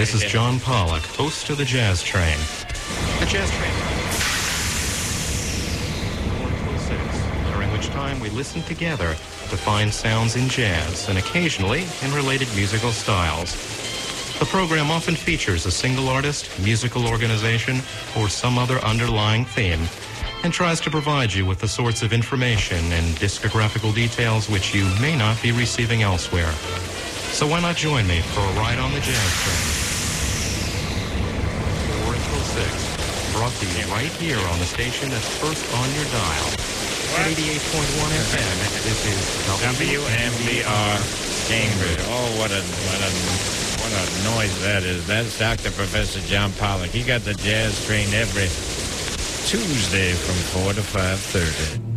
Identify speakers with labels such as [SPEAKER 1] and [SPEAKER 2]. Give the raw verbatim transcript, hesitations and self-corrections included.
[SPEAKER 1] This is John Pollock, host of the Jazz Train. The Jazz Train. During which time we listen together to find sounds in jazz and occasionally in related musical styles. The program often features a single artist, musical organization, or some other underlying theme, and tries to provide you with the sorts of information and discographical details which you may not be receiving elsewhere. So why not join me for a ride on the Jazz Train? four until six, brought to you right here on the station that's first on your dial. At eighty-eight point one F M, this is
[SPEAKER 2] W M B R Cambridge. Oh, what a, what a, what a noise that is. That's Doctor Professor John Pollock. He got the Jazz Train every Tuesday from four to five thirty.